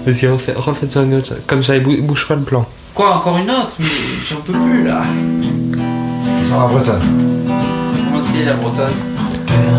Vas-y, refaites une autre. Comme ça, bouge pas le plan. Quoi, encore une autre? Mais j'en peux plus là. Sur la Bretonne. Comment c'est la Bretonne?